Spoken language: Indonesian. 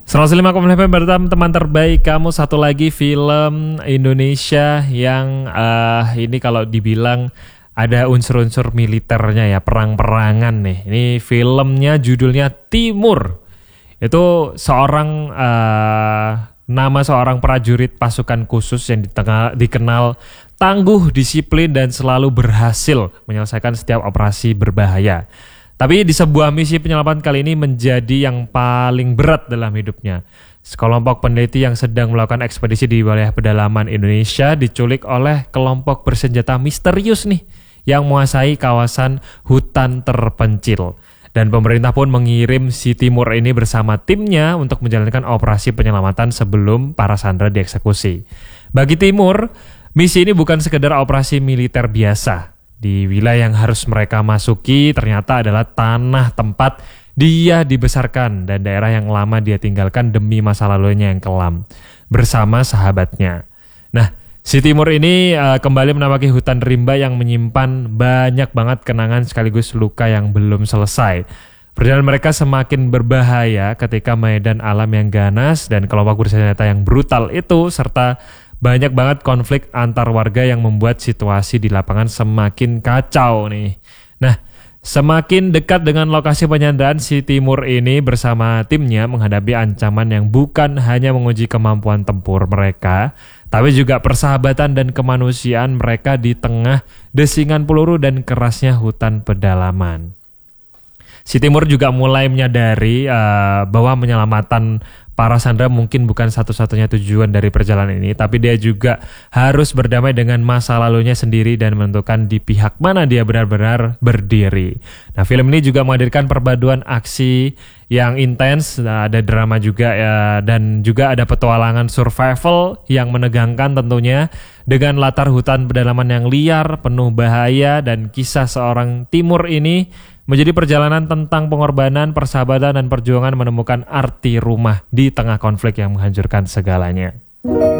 105,5 bertam teman terbaik kamu, satu lagi film Indonesia yang ini kalau dibilang ada unsur-unsur militernya ya, perang-perangan nih. Ini filmnya judulnya Timur. Itu seorang nama seorang prajurit pasukan khusus yang dikenal tangguh, disiplin dan selalu berhasil menyelesaikan setiap operasi berbahaya. Tapi di sebuah misi penyelamatan kali ini menjadi yang paling berat dalam hidupnya. Sekelompok peneliti yang sedang melakukan ekspedisi di wilayah pedalaman Indonesia diculik oleh kelompok bersenjata misterius nih yang menguasai kawasan hutan terpencil. Dan pemerintah pun mengirim si Timur ini bersama timnya untuk menjalankan operasi penyelamatan sebelum para sandera dieksekusi. Bagi Timur, misi ini bukan sekedar operasi militer biasa. Di wilayah yang harus mereka masuki ternyata adalah tanah tempat dia dibesarkan dan daerah yang lama dia tinggalkan demi masa lalunya yang kelam bersama sahabatnya. Nah, si Timur ini kembali menapaki hutan rimba yang menyimpan banyak banget kenangan sekaligus luka yang belum selesai. Perjalanan mereka semakin berbahaya ketika medan alam yang ganas dan kelompok bersenjata yang brutal itu serta banyak banget konflik antar warga yang membuat situasi di lapangan semakin kacau nih. Nah, semakin dekat dengan lokasi penyanderaan, si Timur ini bersama timnya menghadapi ancaman yang bukan hanya menguji kemampuan tempur mereka, tapi juga persahabatan dan kemanusiaan mereka di tengah desingan peluru dan kerasnya hutan pedalaman. Si Timur juga mulai menyadari bahwa penyelamatan para sandera mungkin bukan satu-satunya tujuan dari perjalanan ini, tapi dia juga harus berdamai dengan masa lalunya sendiri dan menentukan di pihak mana dia benar-benar berdiri. Nah, film ini juga menghadirkan perpaduan aksi yang intens, ada drama juga ya, dan juga ada petualangan survival yang menegangkan tentunya dengan latar hutan pedalaman yang liar, penuh bahaya, dan kisah seorang Timur ini menjadi perjalanan tentang pengorbanan, persahabatan, dan perjuangan menemukan arti rumah di tengah konflik yang menghancurkan segalanya.